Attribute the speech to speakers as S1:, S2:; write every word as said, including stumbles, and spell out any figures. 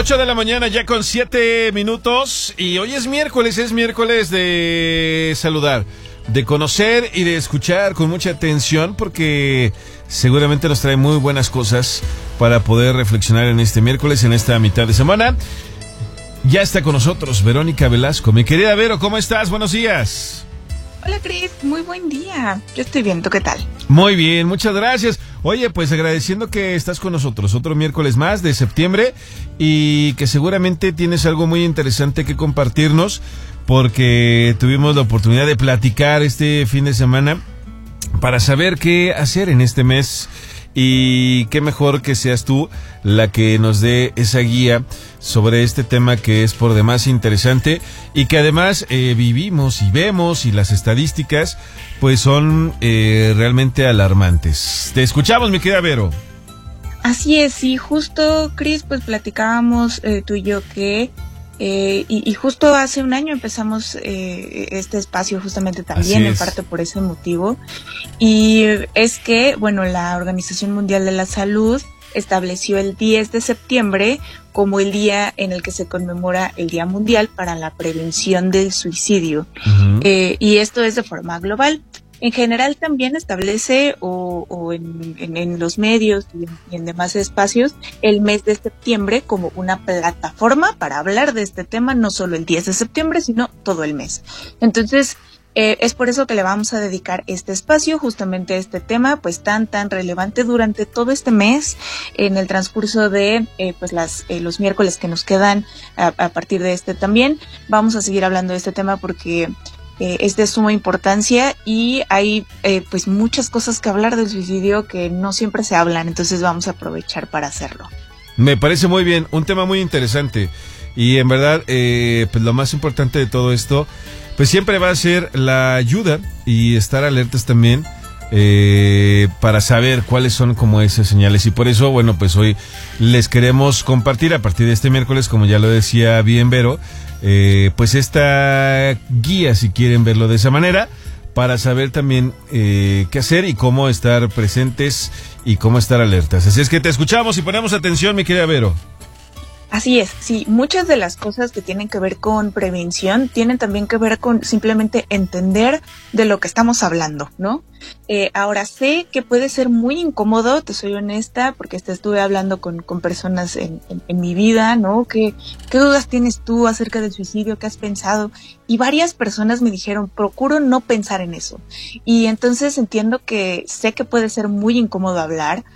S1: ocho de la mañana ya con siete minutos y hoy es miércoles, es miércoles de saludar, de conocer y de escuchar con mucha atención porque seguramente nos trae muy buenas cosas para poder reflexionar en este miércoles, en esta mitad de semana. Ya está con nosotros Verónica Velasco. Mi querida Vero, ¿cómo estás? Buenos días.
S2: Hola Cris, muy buen día. Yo estoy bien, ¿tú qué tal?
S1: Muy bien, muchas gracias. Oye, pues agradeciendo que estás con nosotros otro miércoles más de septiembre y que seguramente tienes algo muy interesante que compartirnos porque tuvimos la oportunidad de platicar este fin de semana para saber qué hacer en este mes. Y qué mejor que seas tú la que nos dé esa guía sobre este tema que es por demás interesante y que además eh, vivimos y vemos y las estadísticas pues son eh, realmente alarmantes. Te escuchamos, mi querida Vero.
S2: Así es, sí, justo Cris, pues platicábamos eh, tú y yo que Eh, y, y justo hace un año empezamos eh, este espacio justamente también en parte por ese motivo, y es que, bueno, la Organización Mundial de la Salud estableció el diez de septiembre como el día en el que se conmemora el Día Mundial para la Prevención del Suicidio. Uh-huh. eh, y esto es de forma global. En general también establece o, o en, en, en los medios y en, y en demás espacios el mes de septiembre como una plataforma para hablar de este tema, no solo el diez de septiembre, sino todo el mes. Entonces, eh, es por eso que le vamos a dedicar este espacio justamente a este tema, pues tan, tan relevante durante todo este mes, en el transcurso de eh, pues las eh, los miércoles que nos quedan a, a partir de este también. Vamos a seguir hablando de este tema porque Eh, es de suma importancia y hay eh, pues muchas cosas que hablar del suicidio que no siempre se hablan, entonces vamos a aprovechar para hacerlo.
S1: Me parece muy bien, un tema muy interesante y en verdad eh, pues lo más importante de todo esto pues siempre va a ser la ayuda y estar alertas también eh, para saber cuáles son como esas señales, y por eso bueno pues hoy les queremos compartir a partir de este miércoles, como ya lo decía bien Vero, Eh, pues esta guía, si quieren verlo de esa manera, para saber también eh, qué hacer y cómo estar presentes y cómo estar alertas. Así es que te escuchamos y ponemos atención, mi querida Vero.
S2: Así es, sí, muchas de las cosas que tienen que ver con prevención tienen también que ver con simplemente entender de lo que estamos hablando, ¿no? Eh, ahora sé que puede ser muy incómodo, te soy honesta, porque este, estuve hablando con, con personas en, en, en mi vida, ¿no? ¿Qué, ¿Qué dudas tienes tú acerca del suicidio? ¿Qué has pensado? Y varias personas me dijeron, procuro no pensar en eso. Y entonces entiendo que sé que puede ser muy incómodo hablar,